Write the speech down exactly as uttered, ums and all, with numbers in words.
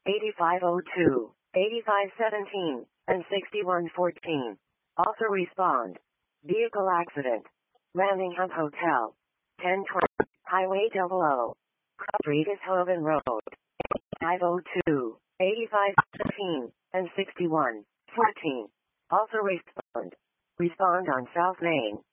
eighty-five oh two, eighty-five seventeen, and sixty-one fourteen. Also respond. Vehicle accident. Ramingham Hotel. ten twenty. Highway double O. Street is Hoven Road. five oh two, eighty-five seventeen, and sixty-one fourteen. Also respond. Respond on South Main.